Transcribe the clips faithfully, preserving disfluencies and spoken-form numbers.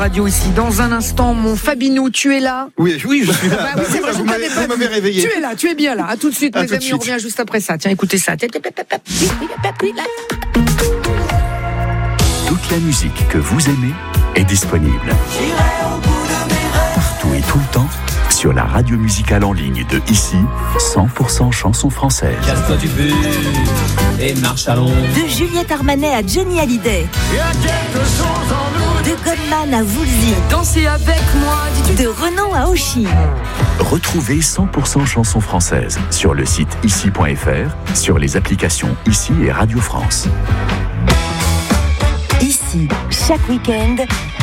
Radio ici. Dans un instant, mon Fabinou, tu es là? Oui, oui, je suis là. Bah oui, c'est vrai, je vous m'avez, pas vous m'avez réveillé. Tu es là, tu es bien là. À tout de suite, à mes amis, on revient juste après ça. Tiens, écoutez ça. Toute la musique que vous aimez est disponible partout et tout le temps sur la radio musicale en ligne de Ici, cent pour cent chansons françaises. Casse-toi du but et marche à l'ombre. De Juliette Armanet à Johnny Hallyday. Il y a quelque chose en nous. De Goldman à Woolsey. Dansez avec moi, dis-tu. De Renan à Oshi. Retrouvez cent pour cent chansons françaises sur le site ici point f r, sur les applications Ici et Radio France. Ici, chaque week-end,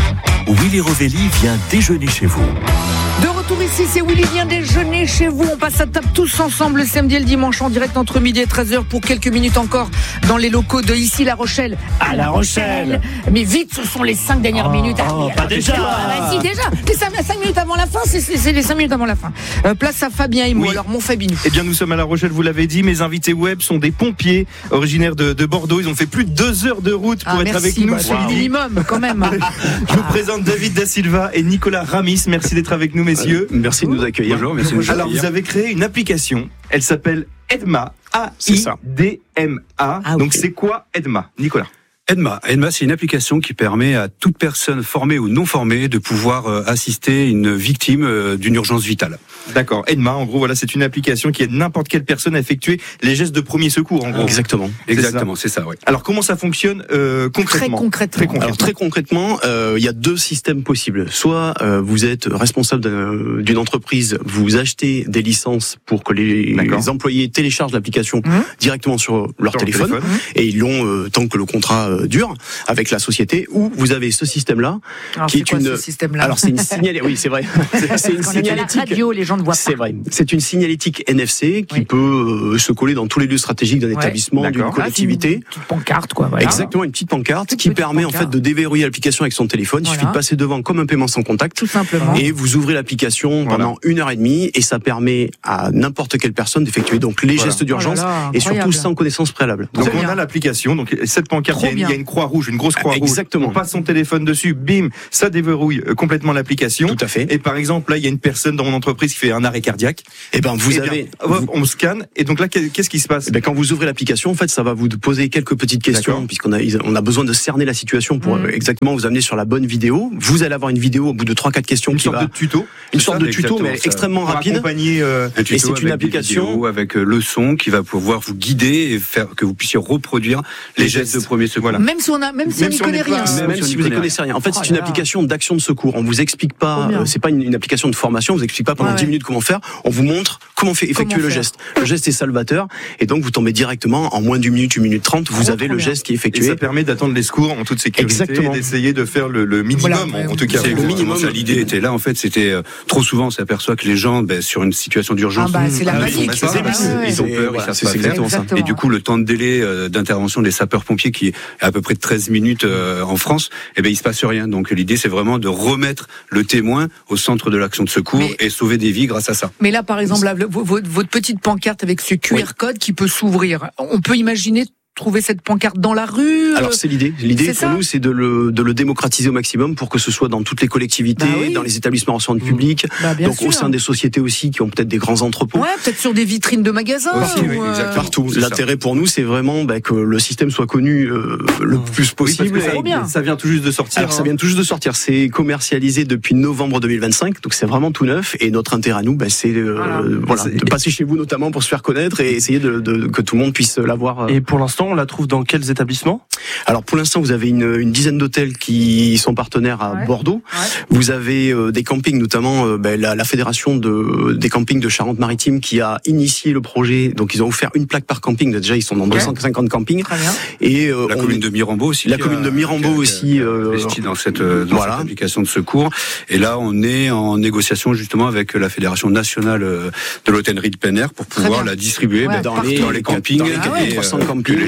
Willy Rovelli vient déjeuner chez vous. De retour ici, c'est Willy vient déjeuner chez vous. On passe à table tous ensemble le samedi et le dimanche en direct entre midi et treize heures pour quelques minutes encore dans les locaux de Ici La Rochelle. À La Rochelle. Mais vite, ce sont les cinq dernières Oh, minutes. oh, pas déjà. Ah, bah, si, déjà. Les cinq, cinq minutes avant la fin, c'est, c'est, c'est les cinq minutes avant la fin. Euh, place à Fabien et moi. Oui. Alors, mon Fabinou. Eh bien, nous sommes à La Rochelle, vous l'avez dit. Mes invités web sont des pompiers originaires de, de Bordeaux. Ils ont fait plus de deux heures de route pour Ah, être merci, avec nous. bah, c'est le minimum, quand même. Je vous présente David Da Silva et Nicolas Ramis. Merci d'être avec nous, messieurs. Merci de nous accueillir. Bonjour, merci de nous accueillir. Alors, vous avez créé une application. Elle s'appelle Edma. A I D M A. Ah, Donc, okay. c'est quoi Edma, Nicolas? Edma. Edma, c'est une application qui permet à toute personne formée ou non formée de pouvoir euh, assister une victime euh, d'une urgence vitale. D'accord. Edma, en gros, voilà, c'est une application qui aide n'importe quelle personne à effectuer les gestes de premier secours, en gros. Exactement. C'est Exactement, c'est ça, oui. Alors, comment ça fonctionne euh, concrètement? Très concrètement. Très concrètement. Alors très concrètement, euh, il y a deux systèmes possibles. Soit euh, vous êtes responsable d'un, d'une entreprise, vous achetez des licences pour que les, les employés téléchargent l'application mmh. directement sur leur sur téléphone, téléphone, et ils l'ont euh, tant que le contrat euh, dure avec la société. Ou vous avez ce système-là, alors, qui c'est est quoi, une. Ce système-là alors c'est une signalétique. Oui, c'est vrai. C'est, c'est une Quand signalétique. On est à la radio, les gens ne voient pas. C'est vrai. C'est une signalétique N F C qui oui. peut euh, se coller dans tous les lieux stratégiques d'un ouais. établissement, D'accord. d'une collectivité. Ah, une petite pancarte, quoi. Voilà. Exactement, une petite pancarte Toute qui petite permet pancarte. en fait de déverrouiller l'application avec son téléphone. Voilà. Il suffit de passer devant comme un paiement sans contact. Tout simplement. Et vous ouvrez l'application voilà. pendant une heure et demie et ça permet à n'importe quelle personne d'effectuer donc les voilà. gestes d'urgence oh là là, et surtout sans connaissance préalable. Donc Très on bien. a l'application, donc cette pancarte, il y, a une, il y a une croix rouge, une grosse croix rouge. Exactement. On passe son téléphone dessus, bim, ça déverrouille complètement l'application. Tout à fait. Et par exemple, là, il y a une personne dans mon entreprise qui fait un arrêt cardiaque. Et ben vous et avez, bien, hop, on scanne et donc là, qu'est-ce qui se passe? Et ben quand vous ouvrez l'application, en fait, ça va vous poser quelques petites questions D'accord. puisqu'on a on a besoin de cerner la situation pour mmh. exactement vous amener sur la bonne vidéo. Vous allez avoir une vidéo au bout de trois quatre questions Une qui sorte va de tuto. une sorte ça, de tuto mais ça. extrêmement Pour rapide. accompagner, euh, Un tuto et c'est avec une des application vidéos, avec le son qui va pouvoir vous guider et faire que vous puissiez reproduire les, les gestes de premier secours. Voilà. Même si on a, même si Même on n'y si on connaît n'est rien. pas- Même, Même si si vous on n'y connaît connaissez rien. En fait, Oh c'est une là là. application d'action de secours. On vous explique Trop pas, bien. euh, c'est pas une, une application de formation, on vous explique pas pendant Ouais, dix ouais. minutes comment faire. On vous montre comment fait, effectuer Comment le faire. geste. Le geste est salvateur et donc vous tombez directement en moins d'une minute, une minute trente, vous Oh, avez trop le bien. geste qui est Et effectué. ça permet d'attendre les secours en toute sécurité. Exactement. Et d'essayer de faire le, le minimum, Voilà, en, en tout cas. C'est le exactement minimum. ça. L'idée était là, en fait, c'était euh, trop souvent, on s'aperçoit que les gens, ben, sur une situation d'urgence, Ah bah, c'est la ils ont panique. peur, C'est ça. ça. Ouais, ils ont ouais. peur, ils Voilà, savent c'est pas faire. exactement ça. Exactement. Et du coup, le temps de délai euh, d'intervention des sapeurs-pompiers, qui est à peu près de treize minutes euh, en France, eh ben, il se passe rien. Donc, l'idée, c'est vraiment de remettre le témoin au centre de l'action de secours Mais- et sauver des vies grâce à ça. Mais là, par exemple, là, vo- vo- votre petite pancarte avec ce Q R Oui. code qui peut s'ouvrir, on peut imaginer trouver cette pancarte dans la rue. Alors c'est l'idée. L'idée c'est pour ça nous, c'est de le, de le démocratiser au maximum pour que ce soit dans toutes les collectivités, Bah oui. dans les établissements recevant publics, Bah, bien donc sûr. au sein des sociétés aussi qui ont peut-être des grands entrepôts. Ouais, peut-être sur des vitrines de magasins. Aussi, oui, ou, euh, exactement. Partout. C'est L'intérêt pour nous, c'est vraiment bah, que le système soit connu euh, le plus Oui, parce possible. que ça, Trop bien. ça vient tout juste de sortir. Alors ça hein. vient tout juste de sortir, c'est commercialisé depuis novembre deux mille vingt-cinq, donc c'est vraiment tout neuf. Et notre intérêt à nous, bah, c'est euh, Voilà. voilà, C'est- de passer chez vous notamment pour se faire connaître et essayer de, de, que tout le monde puisse l'avoir. euh. Et pour l'instant, on la trouve dans quels établissements? Alors pour l'instant, vous avez une, une dizaine d'hôtels qui sont partenaires à Ouais. Bordeaux. Ouais. Vous avez euh, des campings, notamment euh, ben, la, la fédération de, des campings de Charente-Maritime qui a initié le projet. Donc ils ont offert une plaque par camping. Déjà, ils sont dans deux cent cinquante campings. Très bien. Et euh, La on- commune de Mirambeau aussi. La qui commune a- de Mirambeau qui a- aussi, qui a euh, investi dans cette, euh, dans voilà. cette application de secours. Et là, on est en négociation justement avec la Fédération nationale euh, de l'hôtellerie de plein air pour pouvoir bien. la distribuer Ouais, ben, dans, partout. les, dans les campings dans les et, Ah ouais, euh, trois cents que campings, les gens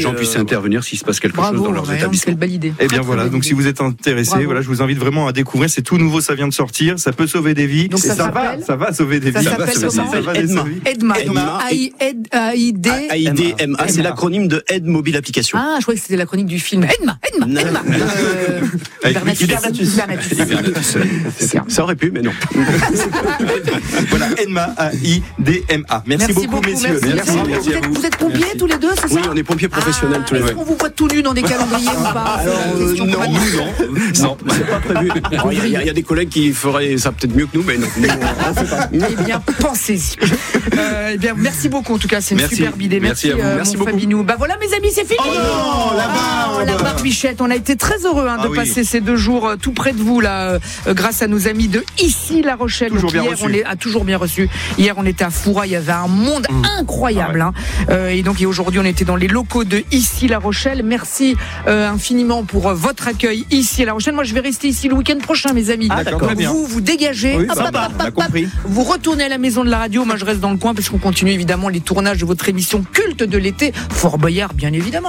gens puissent euh, intervenir s'il se passe quelque Bravo, chose dans leurs ouais, établissements. quelle belle idée. Eh bien Très, voilà, très donc belle si vous êtes intéressé, Bravo. voilà, je vous invite vraiment à découvrir. C'est tout nouveau, ça vient de sortir, ça peut sauver des vies. Donc Et ça ça va, s'appelle ça va sauver des Ça vies. s'appelle Ça va comment sauver des Edma. vies. Edma. Edma. A I D A I D A I D M A, c'est l'acronyme de Aide Mobile Application. Ah, je croyais que c'était la chronique du film. Edma, Edma, Non. Edma. Euh, Avec Hibernatus. Hibernatus. Hibernatus. C'est Ça aurait pu, mais non. Voilà, Edma, A I D M A. Merci, beaucoup, messieurs. Merci. Vous, êtes, vous êtes pompiers tous les deux, c'est ça? Oui, on est pompiers professionnels Ah, tous les est-ce deux. qu'on vous voit tout nu dans des calendriers ou pas? Alors, C'est la euh, question non, qu'on va- non, non, c'est pas prévu. Alors, Il y, a- il y a- il y a des collègues qui feraient ça peut-être mieux que nous, mais non. Nous, on fait pas. Eh bien, pensez-y. Euh, eh bien, merci beaucoup en tout cas, c'est une Merci. superbe idée. Merci Merci, à vous. euh, Merci mon beaucoup. Fabinou. Bah voilà, mes amis, c'est fini. Oh non, la Ah, barbe. la barbichette. On a été très heureux hein, de Ah oui. passer ces deux jours euh, tout près de vous là, euh, grâce à nos amis de ici La Rochelle. Toujours Donc, bien hier, reçu. on est, a toujours bien reçu. Hier, on était à Foura, il y avait un monde incroyable. hein. Euh, et donc, et aujourd'hui, on était dans les locaux de ici La Rochelle. Merci euh, infiniment pour euh, votre accueil ici à La Rochelle. Moi, je vais rester ici le week-end prochain, mes amis. Ah, d'accord, Donc, très bien. vous, vous dégagez. Oui, Hop, ça hop, va, hop, on a hop, hop. compris. Vous retournez à la maison de la radio. Moi, je reste dans le coin parce qu'on continue évidemment les tournages de votre émission culte de l'été, Fort Boyard, bien évidemment.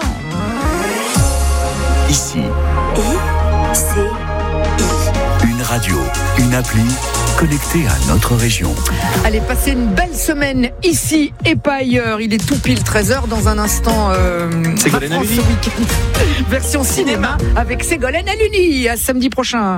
Ici, Et c'est une radio, une appli connectée à notre région. Allez, passez une belle semaine ici et pas ailleurs. Il est tout pile treize heures dans un instant. Euh, Ségolène Ma France Haluni. ce week-end. Version cinéma avec Ségolène Haluni. À samedi prochain.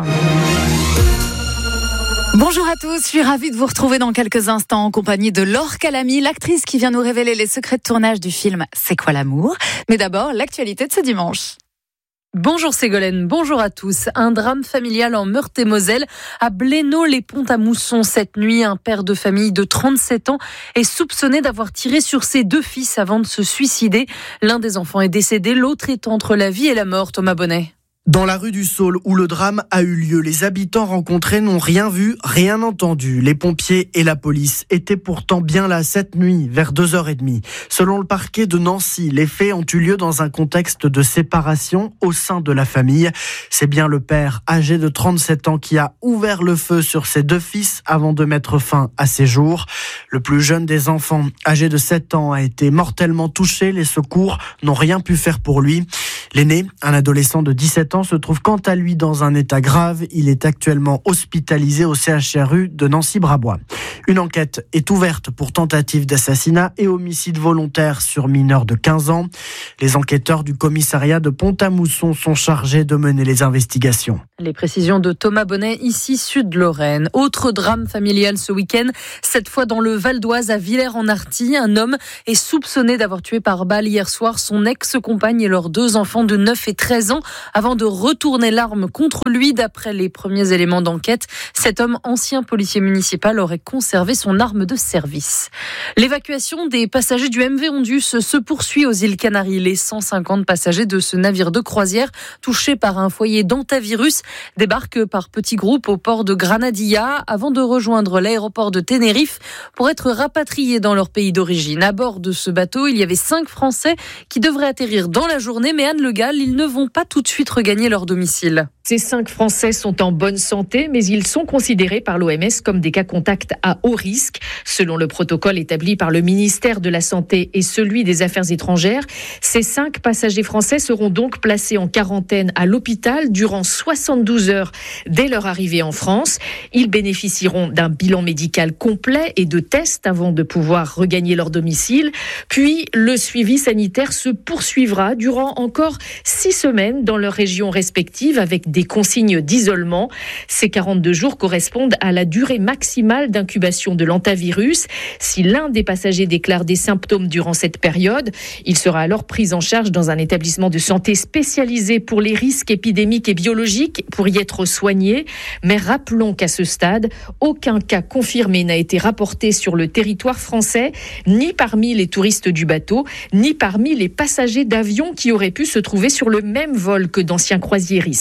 Bonjour à tous, je suis ravie de vous retrouver dans quelques instants en compagnie de Laure Calamy, l'actrice qui vient nous révéler les secrets de tournage du film C'est quoi l'amour ? Mais d'abord, l'actualité de ce dimanche. Bonjour Ségolène, bonjour à tous. Un drame familial en Meurthe-et-Moselle. À Blénaud-les-Ponts-à-Mousson cette nuit, un père de famille de trente-sept ans est soupçonné d'avoir tiré sur ses deux fils avant de se suicider. L'un des enfants est décédé, l'autre est entre la vie et la mort. Thomas Bonnet. Dans la rue du Saule où le drame a eu lieu, les habitants rencontrés n'ont rien vu, rien entendu. Les pompiers et la police étaient pourtant bien là cette nuit, vers deux heures trente. Selon le parquet de Nancy, les faits ont eu lieu dans un contexte de séparation au sein de la famille. C'est bien le père, âgé de trente-sept ans, qui a ouvert le feu sur ses deux fils avant de mettre fin à ses jours. Le plus jeune des enfants, âgé de sept ans, a été mortellement touché. Les secours n'ont rien pu faire pour lui. L'aîné, un adolescent de dix-sept ans, se trouve quant à lui dans un état grave. Il est actuellement hospitalisé au C H R U de Nancy-Brabois. Une enquête est ouverte pour tentative d'assassinat et homicide volontaire sur mineur de quinze ans. Les enquêteurs du commissariat de Pont-à-Mousson sont chargés de mener les investigations. Les précisions de Thomas Bonnet, ici Sud-Lorraine. Autre drame familial ce week-end, cette fois dans le Val d'Oise à Villers-en-Arthy. Un homme est soupçonné d'avoir tué par balle hier soir son ex-compagne et leurs deux enfants de neuf et treize ans avant de retourner l'arme contre lui. D'après les premiers éléments d'enquête, cet homme, ancien policier municipal, aurait conservé son arme de service. L'évacuation des passagers du M V Ondus se poursuit aux îles Canaries. Les cent cinquante passagers de ce navire de croisière touchés par un foyer d'antavirus débarquent par petits groupes au port de Granadilla avant de rejoindre l'aéroport de Tenerife pour être rapatriés dans leur pays d'origine. À bord de ce bateau, il y avait cinq Français qui devraient atterrir dans la journée, mais Anne Le Gall, ils ne vont pas tout de suite regagner leur domicile. Ces cinq Français sont en bonne santé, mais ils sont considérés par l'O M S comme des cas contacts à haut risque. Selon le protocole établi par le ministère de la Santé et celui des Affaires étrangères, ces cinq passagers français seront donc placés en quarantaine à l'hôpital durant soixante-douze heures dès leur arrivée en France. Ils bénéficieront d'un bilan médical complet et de tests avant de pouvoir regagner leur domicile. Puis, le suivi sanitaire se poursuivra durant encore six semaines dans leurs régions respectives avec des consignes d'isolement. Ces quarante-deux jours correspondent à la durée maximale d'incubation de l'antavirus. Si l'un des passagers déclare des symptômes durant cette période, il sera alors pris en charge dans un établissement de santé spécialisé pour les risques épidémiques et biologiques pour y être soigné. Mais rappelons qu'à ce stade, aucun cas confirmé n'a été rapporté sur le territoire français, ni parmi les touristes du bateau, ni parmi les passagers d'avion qui auraient pu se trouver sur le même vol que d'anciens croisiéristes.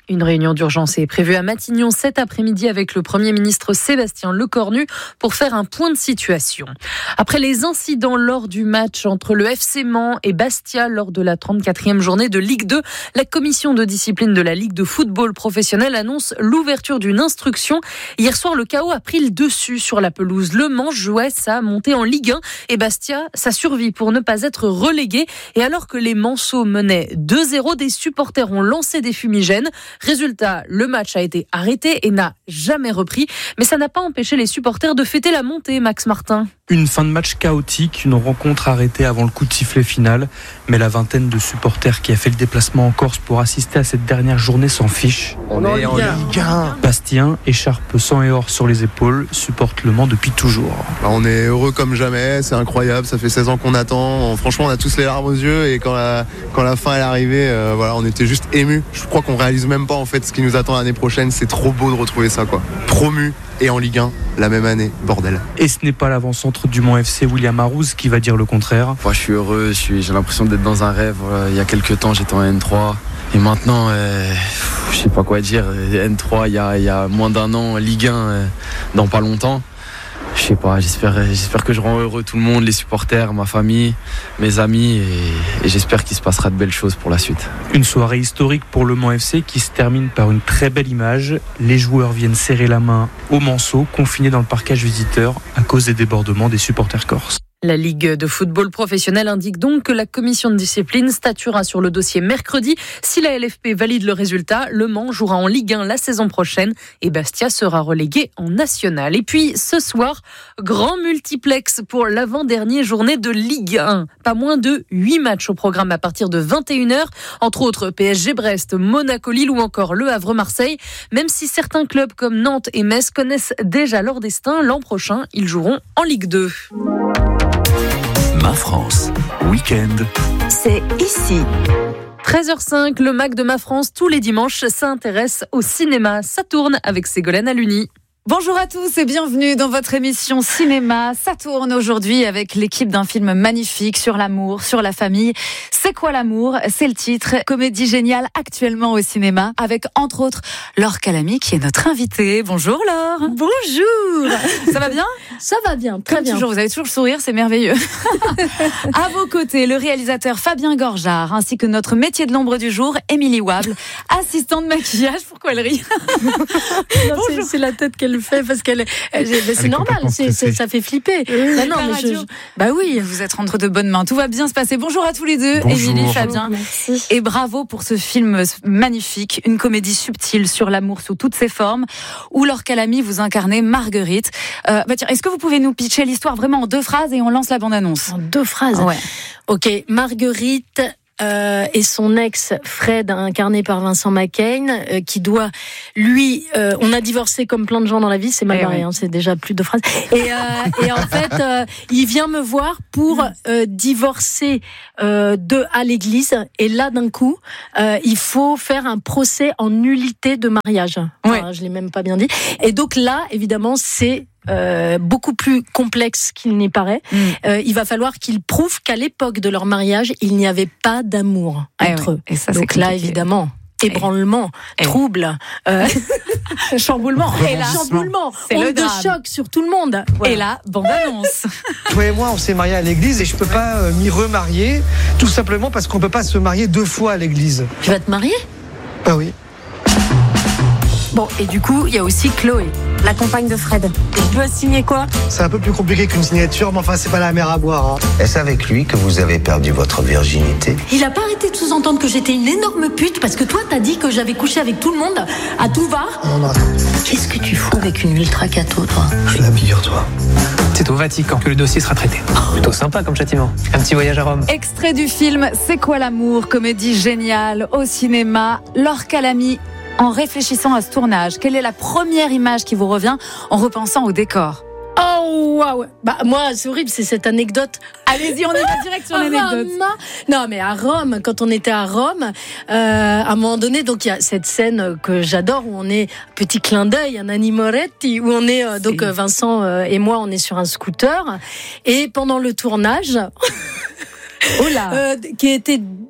Une réunion d'urgence est prévue à Matignon cet après-midi avec le Premier ministre Sébastien Lecornu pour faire un point de situation. Après les incidents lors du match entre le F C Mans et Bastia lors de la trente-quatrième journée de Ligue deux, la commission de discipline de la Ligue de football professionnel annonce l'ouverture d'une instruction. Hier soir, le chaos a pris le dessus sur la pelouse. Le Mans jouait sa montée en Ligue un et Bastia sa survie pour ne pas être relégué. Et alors que les Manceaux menaient deux zéro, des supporters ont lancé des fumigènes. Résultat, le match a été arrêté et n'a jamais repris. Mais ça n'a pas empêché les supporters de fêter la montée, Max Martin. Une fin de match chaotique, une rencontre arrêtée avant le coup de sifflet final. Mais la vingtaine de supporters qui a fait le déplacement en Corse pour assister à cette dernière journée s'en fiche. On est en Ligue un. Bastien, écharpe sang et or sur les épaules, supporte le Mans depuis toujours. On est heureux comme jamais, c'est incroyable, ça fait seize ans qu'on attend. Franchement, on a tous les larmes aux yeux et quand la, quand la fin est arrivée, euh, voilà, on était juste émus. Je crois qu'on réalise même pas en fait ce qui nous attend l'année prochaine. C'est trop beau de retrouver ça, quoi. Promu et en Ligue un la même année, bordel. Et ce n'est pas l'avant-centre du Mans F C, William Arouz, qui va dire le contraire. Moi, je suis heureux, je suis, j'ai l'impression d'être dans un rêve. Il y a quelques temps, j'étais en N trois. Et maintenant, euh, je sais pas quoi dire. N trois, il y a, il y a moins d'un an, Ligue un, euh, dans pas longtemps. Je sais pas, j'espère, j'espère que je rends heureux tout le monde, les supporters, ma famille, mes amis, et, et j'espère qu'il se passera de belles choses pour la suite. Une soirée historique pour le Mans F C qui se termine par une très belle image. Les joueurs viennent serrer la main aux Manceaux, confinés dans le parcage visiteur à cause des débordements des supporters corses. La Ligue de football professionnel indique donc que la commission de discipline statuera sur le dossier mercredi. Si la L F P valide le résultat, Le Mans jouera en Ligue un la saison prochaine et Bastia sera relégué en National. Et puis ce soir, grand multiplex pour l'avant-dernière journée de Ligue un. Pas moins de huit matchs au programme à partir de vingt et une heures, entre autres P S G Brest, Monaco Lille ou encore Le Havre Marseille. Même si certains clubs comme Nantes et Metz connaissent déjà leur destin, l'an prochain, ils joueront en Ligue deux. Ma France, week-end. C'est ici. treize heures cinq, le Mac de Ma France, tous les dimanches, s'intéresse au cinéma. Ça tourne avec Ségolène Aluni. Bonjour à tous et bienvenue dans votre émission Cinéma. Ça tourne aujourd'hui avec l'équipe d'un film magnifique sur l'amour, sur la famille. C'est quoi l'amour ? C'est le titre. Comédie géniale actuellement au cinéma avec entre autres Laure Calamy qui est notre invitée. Bonjour Laure. Bonjour. Ça va bien ? Ça va bien, très Comme bien. toujours, vous avez toujours le sourire, c'est merveilleux. À vos côtés, le réalisateur Fabien Gorjard ainsi que notre métier de l'ombre du jour, Émilie Wable, assistante de maquillage. Pourquoi elle rit ? Non, c'est, c'est la tête qu'elle fait parce qu'elle, elle, c'est elle normal, c'est, c'est, ça fait flipper. Bah non, mais je, je, bah oui, vous êtes entre de bonnes mains. Tout va bien se passer. Bonjour à tous les deux, Émilie, Fabien. Merci. Et bravo pour ce film magnifique, une comédie subtile sur l'amour sous toutes ses formes, où Laure Calamy vous incarnez Marguerite. Euh, bah tiens, est-ce que vous pouvez nous pitcher l'histoire vraiment en deux phrases et on lance la bande-annonce ? En deux phrases. Ouais. Ok, Marguerite. Euh, et son ex Fred, incarné par Vincent McCain, euh, qui doit, lui, euh, on a divorcé comme plein de gens dans la vie, c'est mal barré, ouais. hein, c'est déjà plus de phrases. Et, euh, et en fait, euh, il vient me voir pour euh, divorcer euh, de à l'église. Et là, d'un coup, euh, il faut faire un procès en nullité de mariage. Enfin, ouais. Je l'ai même pas bien dit. Et donc là, évidemment, c'est Euh, beaucoup plus complexe qu'il n'y paraît. Mm. Euh, il va falloir qu'ils prouvent qu'à l'époque de leur mariage, il n'y avait pas d'amour ah entre oui. eux. Et ça, donc c'est là, évidemment, ébranlement, et trouble, euh... chamboulement, et là, chamboulement, c'est onde le de choc sur tout le monde. Voilà. Et là, bande-annonce. Toi et moi, on s'est mariés à l'église et je peux pas euh, m'y remarier, tout simplement parce qu'on peut pas se marier deux fois à l'église. Tu vas te marier ? Bah oui. Bon, et du coup, il y a aussi Chloé, la compagne de Fred. Tu dois signer quoi ? C'est un peu plus compliqué qu'une signature, mais enfin, c'est pas la mer à boire. Hein. Est-ce avec lui que vous avez perdu votre virginité ? Il a pas arrêté de sous-entendre que j'étais une énorme pute parce que toi, t'as dit que j'avais couché avec tout le monde, à tout va. Non, non, attends. Qu'est-ce que tu fous avec une ultra cato, toi ? Je la figure-toi. C'est au Vatican que le dossier sera traité. Plutôt sympa comme châtiment. Un petit voyage à Rome. Extrait du film C'est quoi l'amour ? Comédie géniale au cinéma. Laure Calamy. En réfléchissant à ce tournage, quelle est la première image qui vous revient en repensant au décor ? Oh waouh. Bah moi c'est horrible, c'est cette anecdote. Allez-y, on y va direct sur l'anecdote. Non mais à Rome, quand on était à Rome, euh, à un moment donné, donc il y a cette scène que j'adore où on est petit clin d'œil, un Nanni Moretti, où on est euh, donc Vincent euh, et moi, on est sur un scooter et pendant le tournage. Oh là. Euh, qui était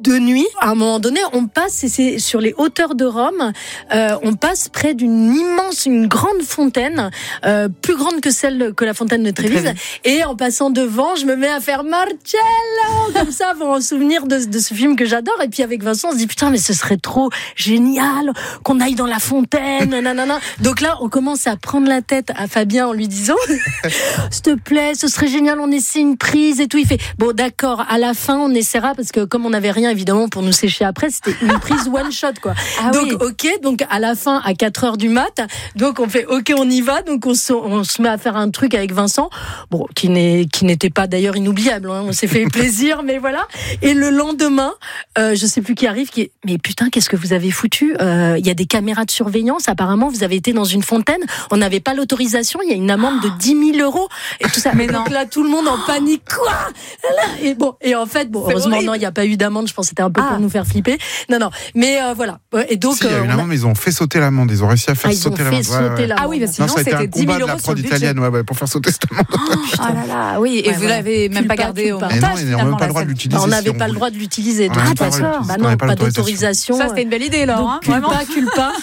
de nuit. À un moment donné, on passe, et c'est sur les hauteurs de Rome, euh, on passe près d'une immense, une grande fontaine, euh, plus grande que celle que la fontaine de Trévise. Et en passant devant, je me mets à faire Marcello, comme ça, pour en souvenir de, de ce film que j'adore. Et puis avec Vincent, on se dit putain, mais ce serait trop génial qu'on aille dans la fontaine, nanana. Donc là, on commence à prendre la tête à Fabien en lui disant s'il te plaît, ce serait génial, on essaie une prise et tout. Il fait bon, d'accord, à la fin, on essaiera, parce que comme on n'avait rien, évidemment, pour nous sécher après, c'était une prise one shot, quoi. Ah donc, oui. ok, donc à la fin, à quatre heures du mat, donc on fait ok, on y va, donc on se, on se met à faire un truc avec Vincent, bon, qui, n'est, qui n'était pas d'ailleurs inoubliable, hein, on s'est fait plaisir, mais voilà. Et le lendemain, euh, je sais plus qui arrive, qui est, mais putain, qu'est-ce que vous avez foutu? Il euh, y a des caméras de surveillance, apparemment, vous avez été dans une fontaine, on n'avait pas l'autorisation, il y a une amende de dix mille euros, et tout ça. Mais donc non. Là, tout le monde en panique, quoi. Et bon, et en fait, bon, heureusement, horrible. Non, il n'y a pas eu d'amende, je pense que c'était un peu ah. pour nous faire flipper. Non, non, mais euh, voilà. Et donc, si, il y a eu une amende, mais ils ont fait sauter l'amende, ils ont réussi à faire ah, sauter l'amende. Ouais, ouais. Ah oui, parce que sinon, c'était dix mille euros sur le budget. Italienne, ouais, ouais, pour faire sauter cette amende. Oh, oh là là, oui, et ouais, vous voilà. l'avez même pas gardé au montage. Non, on n'avait pas le droit de l'utiliser. On n'avait pas le droit de l'utiliser. Ah, d'accord. Bah non, pas d'autorisation. Ça, c'était une belle idée, Laure. Culpa, culpa.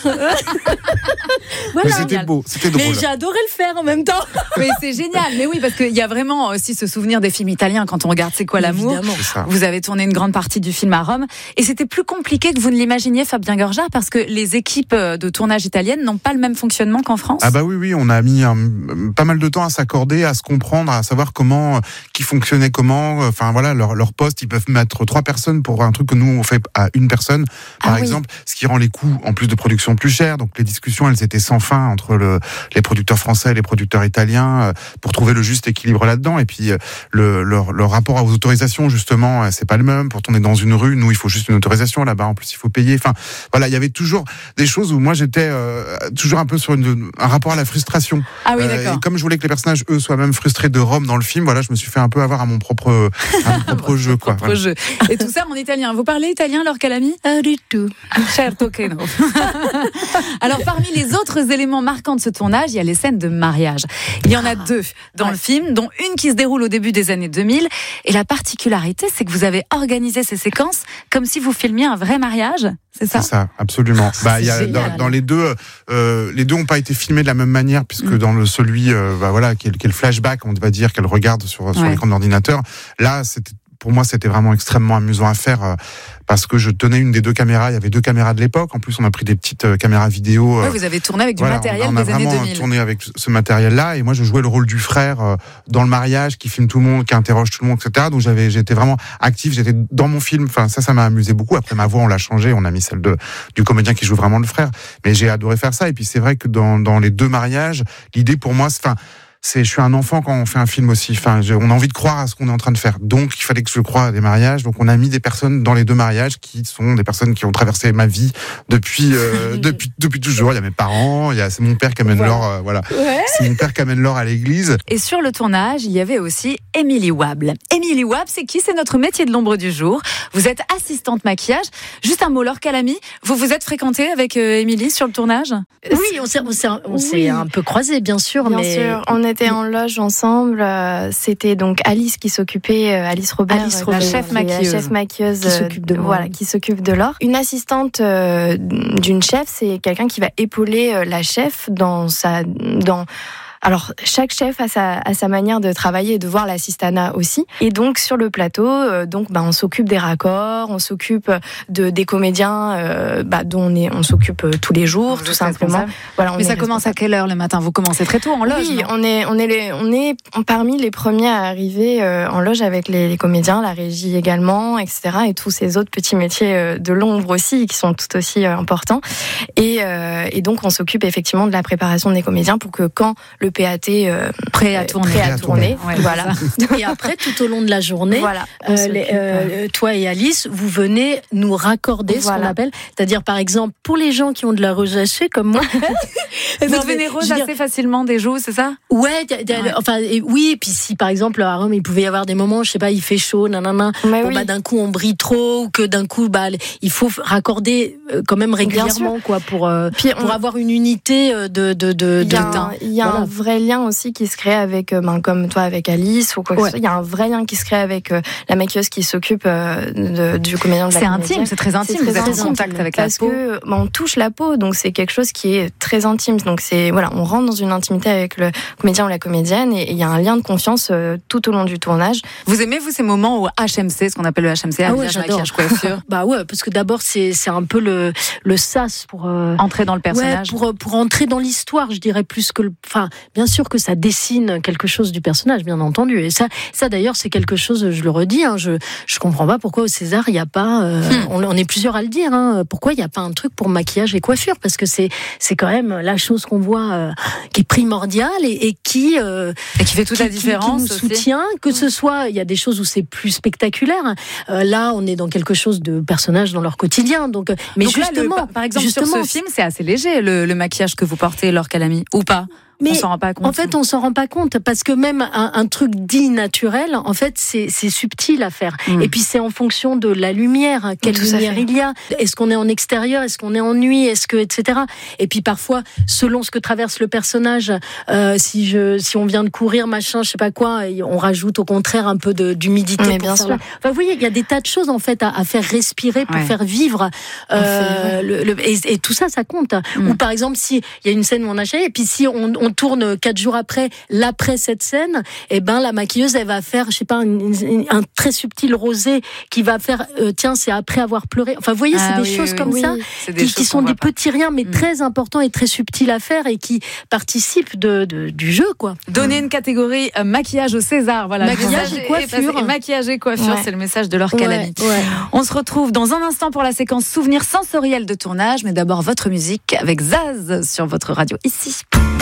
Mais c'était beau, c'était drôle. Mais j'ai adoré le faire en même temps. Mais c'est génial. Mais oui, parce qu'il y a vraiment aussi ce souvenir des films italiens quand on regarde C'est quoi l'amour. Vous avez tourné une grande partie du film à Rome. Et c'était plus compliqué que vous ne l'imaginiez, Fabien Gorjard, parce que les équipes de tournage italiennes n'ont pas le même fonctionnement qu'en France. Ah bah oui, oui, on a mis un, pas mal de temps à s'accorder, à se comprendre, à savoir comment, qui fonctionnait comment. Enfin voilà, leur, leur poste, ils peuvent mettre trois personnes pour un truc que nous on fait à une personne, par ah, exemple, oui. ce qui rend les coûts en plus de production plus chers. Donc les discussions, elles étaient sans fin entre le, les producteurs français et les producteurs italiens euh, pour trouver le juste équilibre là-dedans. Et puis euh, le, leur, leur rapport aux autorisations, justement, euh, c'est pas le même. Pour tourner dans une rue, nous, il faut juste une autorisation. Là-bas, en plus, il faut payer. Enfin, voilà, il y avait toujours des choses où moi j'étais euh, toujours un peu sur une, un rapport à la frustration. Ah oui, d'accord. Euh, et comme je voulais que les personnages, eux, soient même frustrés de Rome dans le film, voilà, je me suis fait un peu avoir à mon propre, à mon propre jeu, quoi. Propre voilà. jeu. Et tout ça en italien. Vous parlez italien, Laure Calamy? Pas du tout. Certo che no. Alors, parmi les autres éléments marquants de ce tournage, il y a les scènes de mariage. Il y en a deux dans ouais. le film, dont une qui se déroule au début des années deux mille. Et la particularité, c'est que vous avez organisé ces séquences comme si vous filmiez un vrai mariage. C'est ça? C'est ça, absolument. Bah, il y a, dans, dans les deux, euh, les deux n'ont pas été filmés de la même manière, puisque mm. dans le celui, euh, bah voilà, qui est, qui est le flashback, on va dire, qu'elle regarde sur, sur ouais. l'écran d'ordinateur. Là, c'était, pour moi, c'était vraiment extrêmement amusant à faire. Euh, parce que je tenais une des deux caméras, il y avait deux caméras de l'époque, en plus on a pris des petites euh, caméras vidéo. Euh, ouais, vous avez tourné avec du voilà, matériel on, on des années deux mille. On a vraiment tourné avec ce matériel-là, et moi je jouais le rôle du frère euh, dans le mariage, qui filme tout le monde, qui interroge tout le monde, et cetera. Donc j'avais, j'étais vraiment actif, j'étais dans mon film, enfin ça, ça m'a amusé beaucoup. Après ma voix on l'a changée, on a mis celle de, du comédien qui joue vraiment le frère, mais j'ai adoré faire ça. Et puis c'est vrai que dans, dans les deux mariages, l'idée pour moi, c'est... c'est, je suis un enfant quand on fait un film aussi. Enfin, on a envie de croire à ce qu'on est en train de faire. Donc, il fallait que je croie à des mariages. Donc, on a mis des personnes dans les deux mariages qui sont des personnes qui ont traversé ma vie depuis euh, depuis depuis toujours. Il y a mes parents, il y a c'est mon père qui amène voilà. Laure, euh, voilà. Ouais. C'est mon père qui amène Laure à l'église. Et sur le tournage, il y avait aussi Émilie Wable. Émilie Wable, c'est qui? C'est notre métier de l'ombre du jour. Vous êtes assistante maquillage. Juste un mot, Laure Calamy. Vous vous êtes fréquentée avec euh, Émilie sur le tournage? Oui, on s'est on s'est, on s'est oui. un peu croisés, bien sûr. Bien mais... sûr, on était en loge ensemble. C'était donc Alice qui s'occupait, Alice Robert, Alice Robert, la chef maquilleuse, la chef maquilleuse qui s'occupe de voilà, qui s'occupe de Laure. Une assistante euh, d'une chef, c'est quelqu'un qui va épauler euh, la chef dans sa dans Alors, chaque chef a sa, a sa manière de travailler et de voir l'assistanat aussi. Et donc, sur le plateau, euh, donc, bah, on s'occupe des raccords, on s'occupe de, des comédiens euh, bah, dont on, est, on s'occupe tous les jours, vous tout simplement. Voilà, on Mais ça commence à quelle heure le matin? Vous commencez très tôt en loge? Oui, on est, on, est les, on est parmi les premiers à arriver euh, en loge avec les, les comédiens, la régie également, et cetera. Et tous ces autres petits métiers euh, de l'ombre aussi, qui sont tout aussi euh, importants. Et, euh, et donc, on s'occupe effectivement de la préparation des comédiens pour que quand le P A T euh, prêt à tourner, prêt à tourner. Ouais, voilà. Et après, tout au long de la journée, voilà, euh, les, euh, toi et Alice, vous venez nous raccorder voilà. ce qu'on appelle, c'est-à-dire par exemple pour les gens qui ont de la rosacée comme moi. Vous devenez rose assez facilement des joues, c'est ça? Ouais, d- d- ouais. enfin et, oui. Puis si par exemple à Rome, il pouvait y avoir des moments, je sais pas, il fait chaud, nanana. Bon, oui. bah d'un coup on brille trop, ou que d'un coup bah il faut raccorder quand même régulièrement quoi pour euh, Puis pour on... avoir une unité de de de, il y a de un, il y a voilà. un vrai lien aussi qui se crée avec, euh, ben, comme toi avec Alice ou quoi que Ouais. ce soit. Il y a un vrai lien qui se crée avec euh, la maquilleuse qui s'occupe euh, de, du comédien de la C'est comédienne. intime, c'est très intime, C'est vous très êtes en intime. contact avec la Parce peau. que ben, on touche la peau, donc c'est quelque chose qui est très intime. Donc c'est voilà, on rentre dans une intimité avec le comédien ou la comédienne et il y a un lien de confiance euh, tout au long du tournage. Vous aimez, vous, ces moments au H M C, ce qu'on appelle le H M C, Ah ouais, habillage, j'adore. maquillage, coiffure? Bah ouais, parce que d'abord c'est c'est un peu le le sas pour euh, Entrer dans le personnage. Ouais, pour pour entrer dans l'histoire, je dirais plus que le. Enfin, bien sûr que ça dessine quelque chose du personnage, bien entendu. Et ça, ça d'ailleurs, c'est quelque chose. Je le redis. Hein, je je comprends pas pourquoi au César il y a pas. Euh, hmm. on, on est plusieurs à le dire. Hein, pourquoi il y a pas un truc pour maquillage et coiffure? Parce que c'est c'est quand même la chose qu'on voit euh, qui est primordiale et, et qui euh, et qui fait toute qui, la différence. Qui, qui nous soutient. Que ce soit, il y a des choses où c'est plus spectaculaire. Euh, là, on est dans quelque chose de personnages dans leur quotidien. Donc, mais Donc justement, là, le, par exemple, justement, sur ce film, c'est assez léger le, le maquillage que vous portez, Laure Calamy, ou pas? Mais on s'en rend pas compte. En fait, on s'en rend pas compte parce que même un, un truc dit naturel, en fait, c'est, c'est subtil à faire. Mm. Et puis c'est en fonction de la lumière, quelle Tout lumière il y a. Est-ce qu'on est en extérieur, est-ce qu'on est en nuit, est-ce que, et cetera. Et puis parfois, selon ce que traverse le personnage, euh, si je, si on vient de courir, machin, je sais pas quoi, on rajoute au contraire un peu de, d'humidité. Mais pour bien faire sûr. La... Enfin, vous voyez, il y a des tas de choses en fait à, à faire respirer pour ouais. faire vivre. Euh, le, le, et, et tout ça, ça compte. Mm. Ou par exemple, si il y a une scène où on a changé, et puis si on, on tourne quatre jours après, l'après cette scène, eh ben la maquilleuse elle va faire, je sais pas, un, un très subtil rosé qui va faire, euh, tiens c'est après avoir pleuré. Enfin vous voyez, ah, c'est des oui, choses oui, comme oui. ça des qui, choses qui sont des pas. petits riens, mais mmh. très importants et très subtils à faire et qui participent de, de du jeu quoi. Donner mmh. une catégorie euh, maquillage au César, voilà. Maquillage et coiffure. Et maquillage et coiffure, ouais. c'est le message de Laure Calamy. Ouais, ouais. On se retrouve dans un instant pour la séquence souvenirs sensoriels de tournage, mais d'abord votre musique avec Zaz sur votre radio ici.